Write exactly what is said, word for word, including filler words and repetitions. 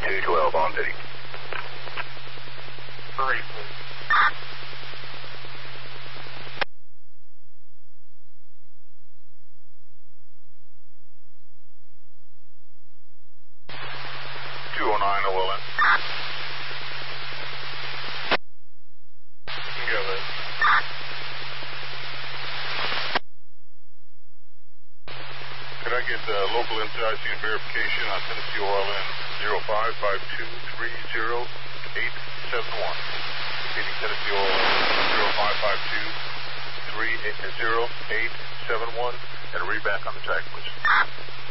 two twelve on duty. Hurry, please. two oh nine, O L N. Go ahead. Could I get uh, local N C I C and verification on Tennessee O L N zero five five two three zero eight seven one? Repeating Tennessee O L N zero five five two three zero eight seven one, and read back on the tag, please.